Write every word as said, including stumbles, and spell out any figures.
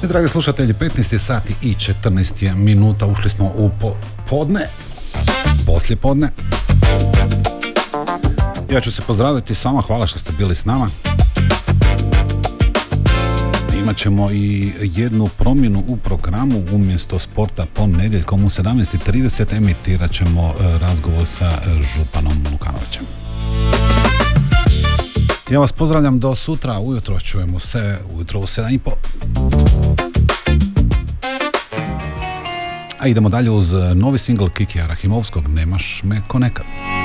dragi slušatelji, petnaest sati i četrnaest minuta, ušli smo u po- podne, poslije podne. Ja ću se pozdraviti s vama, hvala što ste bili s nama. Imat ćemo i jednu promjenu u programu, umjesto sporta ponedjeljkom u sedamnaest i trideset emitirat ćemo razgovor sa županom Lukanovićem. Ja vas pozdravljam do sutra, ujutro čujemo se, ujutro u sedam i pol. A idemo dalje uz novi singl Kikija Rahimovskog, Nemaš me ko nekad.